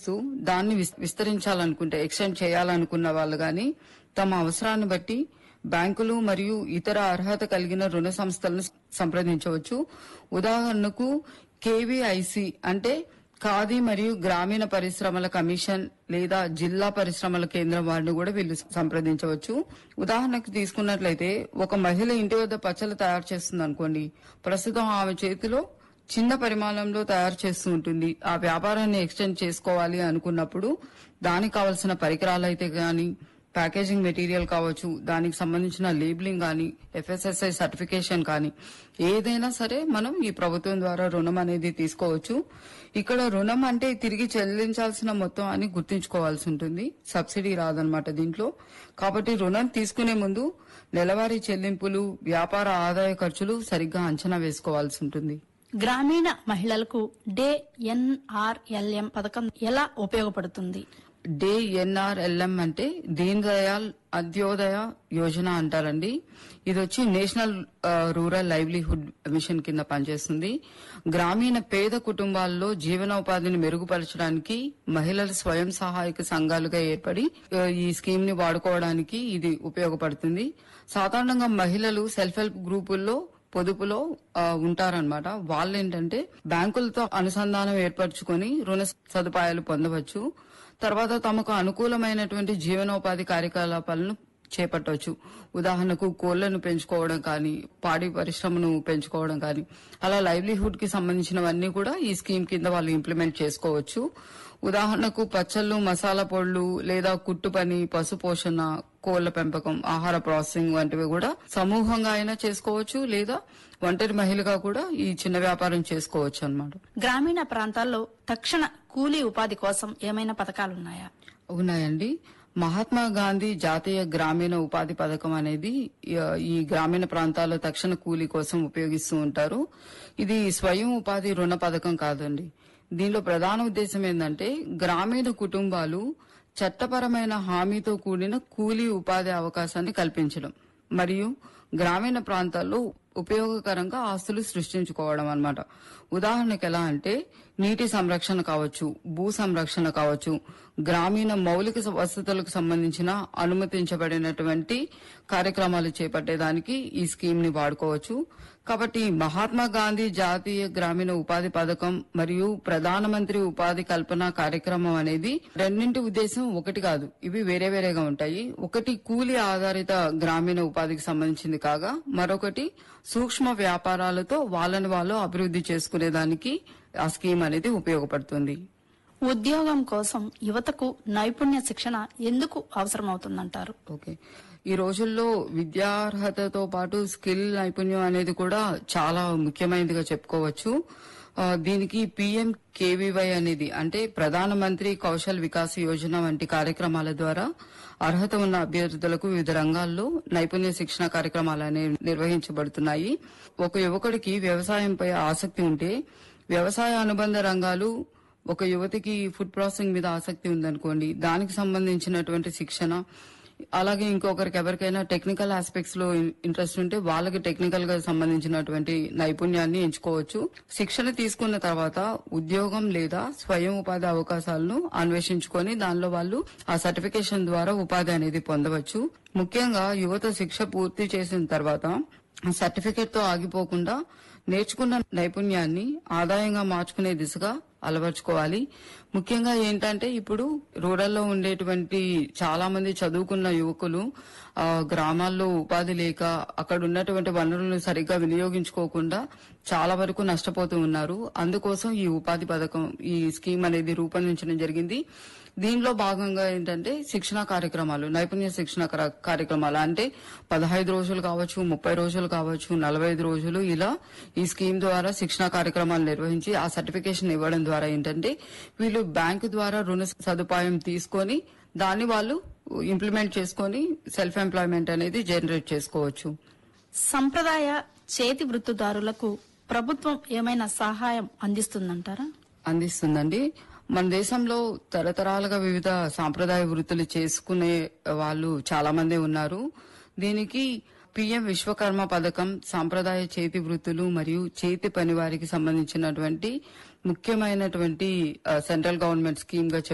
ఇస్తూ దాన్ని విస్తరించాలనుకుంటే ఎక్స్టెండ్ చేయాలనుకున్న వాళ్ళు గాని తమ అవసరాన్ని బట్టి బ్యాంకులు మరియు ఇతర అర్హత కలిగిన రుణ సంస్థలను సంప్రదించవచ్చు. ఉదాహరణకు కేవీఐసి అంటే ఖాదీ మరియు గ్రామీణ పరిశ్రమల కమిషన్ లేదా జిల్లా పరిశ్రమల కేంద్రం వారిని కూడా వీళ్ళు సంప్రదించవచ్చు. ఉదాహరణకు తీసుకున్నట్లయితే ఒక మహిళ ఇంటి వద్ద పచ్చళ్ళు తయారు చేస్తుంది అనుకోండి. ప్రస్తుతం ఆమె చేతిలో చిన్న పరిమాణంలో తయారు చేస్తూ ఉంటుంది. ఆ వ్యాపారాన్ని ఎక్స్టెండ్ చేసుకోవాలి అనుకున్నప్పుడు దానికి కావలసిన పరికరాలు అయితే గాని, ప్యాకేజింగ్ మెటీరియల్ కావచ్చు, దానికి సంబంధించిన లేబులింగ్ కానీ, FSSAI సర్టిఫికేషన్ కానీ ఏదైనా సరే మనం ఈ ప్రభుత్వం ద్వారా రుణం అనేది తీసుకోవచ్చు. ఇక్కడ రుణం అంటే తిరిగి చెల్లించాల్సిన మొత్తం అని గుర్తుంచుకోవాల్సి ఉంటుంది. సబ్సిడీ రాదనమాట దీంట్లో. కాబట్టి రుణం తీసుకునే ముందు నెలవారీ చెల్లింపులు, వ్యాపార ఆదాయ ఖర్చులు సరిగ్గా అంచనా వేసుకోవాల్సి ఉంటుంది. గ్రామీణ మహిళలకు DNRLM పథకం ఎలా ఉపయోగపడుతుంది? DNRLM అంటే దీన్ దయాల్ అంత్యోదయ యోజన అంటారండి. ఇది వచ్చి నేషనల్ రూరల్ లైవ్లీహుడ్ మిషన్ కింద పనిచేస్తుంది. గ్రామీణ పేద కుటుంబాల్లో జీవనోపాధిని మెరుగుపరచడానికి మహిళల స్వయం సహాయక సంఘాలుగా ఏర్పడి ఈ స్కీమ్ ని వాడుకోవడానికి ఇది ఉపయోగపడుతుంది. సాధారణంగా మహిళలు సెల్ఫ్ హెల్ప్ గ్రూపుల్లో పొదుపులో ఉంటారనమాట. వాళ్ళు ఏంటంటే బ్యాంకులతో అనుసంధానం ఏర్పరచుకొని రుణ సదుపాయాలు పొందవచ్చు. తర్వాత తమకు అనుకూలమైనటువంటి జీవనోపాధి కార్యకలాపాలను చేపట్టవచ్చు. ఉదాహరణకు కోళ్లను పెంచుకోవడం కానీ, పాడి పరిశ్రమను పెంచుకోవడం కానీ, అలా లైవ్లీహుడ్ కి సంబంధించినవన్నీ కూడా ఈ స్కీమ్ కింద వాళ్ళు ఇంప్లిమెంట్ చేసుకోవచ్చు. ఉదాహరణకు పచ్చళ్ళు, మసాలా పొడులు లేదా కుట్టు పని, పశు పోషణ, కోళ్ల పెంపకం, ఆహార ప్రాసెసింగ్ వంటివి కూడా సమూహంగా అయినా చేసుకోవచ్చు, లేదా ఒంటరి మహిళగా కూడా ఈ చిన్న వ్యాపారం చేసుకోవచ్చు అన్నమాట. గ్రామీణ ప్రాంతాల్లో తక్షణ కూలీ ఉపాధి కోసం ఏమైనా పథకాలున్నాయా? ఉన్నాయండి. మహాత్మా గాంధీ జాతీయ గ్రామీణ ఉపాధి పథకం అనేది ఈ గ్రామీణ ప్రాంతాల్లో తక్షణ కూలీ కోసం ఉపయోగిస్తూ ఉంటారు. ఇది స్వయం ఉపాధి రుణ పథకం కాదండి. దీనిలో ప్రధాన ఉద్దేశం ఏంటంటే గ్రామీణ కుటుంబాలు చట్టపరమైన హామీతో కూడిన కూలీ ఉపాధి అవకాశాన్ని కల్పించడం మరియు గ్రామీణ ప్రాంతాల్లో ఉపయోగకరంగా ఆస్తులు సృష్టించుకోవడం అన్నమాట. ఉదాహరణకు ఎలా అంటే నీటి సంరక్షణ కావచ్చు, భూ సంరక్షణ కావచ్చు, గ్రామీణ మౌలిక వసతులకు సంబంధించిన అనుమతించబడినటువంటి కార్యక్రమాలు చేపట్టేదానికి ఈ స్కీమ్ ని వాడుకోవచ్చు. కాబట్టి మహాత్మా గాంధీ జాతీయ గ్రామీణ ఉపాధి పథకం మరియు ప్రధానమంత్రి ఉపాధి కల్పన కార్యక్రమం అనేది రెండింటి ఉద్దేశం ఒకటి కాదు. ఇవి వేరే వేరేగా ఉంటాయి. ఒకటి కూలీ ఆధారిత గ్రామీణ ఉపాధికి సంబంధించింది కాగా, మరొకటి సూక్ష్మ వ్యాపారాలతో వాళ్ళని వాళ్ళు అభివృద్ధి చేసుకునేదానికి ఆ స్కీమ్ అనేది ఉపయోగపడుతుంది. ఉద్యోగం కోసం యువతకు నైపుణ్య శిక్షణ ఎందుకు అవసరమవుతుందంటారు? ఓకే, ఈ రోజుల్లో విద్యార్హతతో పాటు స్కిల్ నైపుణ్యం అనేది కూడా చాలా ముఖ్యమైనదిగా చెప్పుకోవచ్చు. దీనికి PMKVY అనేది అంటే ప్రధానమంత్రి కౌశల్ వికాస్ యోజన వంటి కార్యక్రమాల ద్వారా అర్హత ఉన్న అభ్యర్థులకు వివిధ రంగాల్లో నైపుణ్య శిక్షణ కార్యక్రమాలు అనేవి నిర్వహించబడుతున్నాయి. ఒక యువకుడికి వ్యవసాయంపై ఆసక్తి ఉంటే వ్యవసాయ అనుబంధ రంగాలు, ఒక యువతికి ఫుడ్ ప్రాసెసింగ్ మీద ఆసక్తి ఉందనుకోండి, దానికి సంబంధించినటువంటి శిక్షణ, అలాగే ఇంకొకరికి ఎవరికైనా టెక్నికల్ ఆస్పెక్ట్స్ లో ఇంట్రెస్ట్ ఉంటే వాళ్ళకి టెక్నికల్ గా సంబంధించినటువంటి నైపుణ్యాన్ని ఎంచుకోవచ్చు. శిక్షణ తీసుకున్న తర్వాత ఉద్యోగం లేదా స్వయం ఉపాధి అవకాశాలను అన్వేషించుకొని దానిలో వాళ్ళు ఆ సర్టిఫికేషన్ ద్వారా ఉపాధి అనేది పొందవచ్చు. ముఖ్యంగా యువత శిక్ష పూర్తి చేసిన తర్వాత సర్టిఫికేట్ తో ఆగిపోకుండా నేర్చుకున్న నైపుణ్యాన్ని ఆదాయంగా మార్చుకునే దిశగా అలవర్చుకోవాలి. ముఖ్యంగా ఏంటంటే ఇప్పుడు రూరల్లో ఉండేటువంటి చాలా మంది చదువుకున్న యువకులు గ్రామాల్లో ఉపాధి లేక అక్కడ ఉన్నటువంటి వనరులను సరిగ్గా వినియోగించుకోకుండా చాలా వరకు నష్టపోతూ ఉన్నారు. అందుకోసం ఈ ఉపాధి పథకం, ఈ స్కీమ్ అనేది రూపొందించడం జరిగింది. దీనిలో భాగంగా ఏంటంటే శిక్షణ కార్యక్రమాలు, నైపుణ్య శిక్షణ కార్యక్రమాలు అంటే 15 రోజులు కావచ్చు, 30 రోజులు కావచ్చు, 45 రోజులు ఇలా ఈ స్కీమ్ ద్వారా శిక్షణ కార్యక్రమాలు నిర్వహించి ఆ సర్టిఫికేషన్ ఇవ్వడం ద్వారా ఏంటంటే వీళ్ళు బ్యాంకు ద్వారా రుణ సదుపాయం తీసుకొని దాన్ని వాళ్ళు ఇంప్లిమెంట్ చేసుకొని సెల్ఫ్ ఎంప్లాయ్మెంట్ అనేది జనరేట్ చేసుకోవచ్చు. సంప్రదాయ చేతి వృత్తిదారులకు ప్రభుత్వం ఏమైనా సహాయం అందిస్తుందంటారా? అందిస్తుందండి. మన దేశంలో తరతరాలుగా వివిధ సాంప్రదాయ వృత్తులు చేసుకునే వాళ్ళు చాలా మంది ఉన్నారు. దీనికి PM విశ్వకర్మ పథకం సాంప్రదాయ చేతి వృత్తులు మరియు చేతి పని వారికి సంబంధించినటువంటి ముఖ్యమైనటువంటి సెంట్రల్ గవర్నమెంట్ స్కీమ్ గా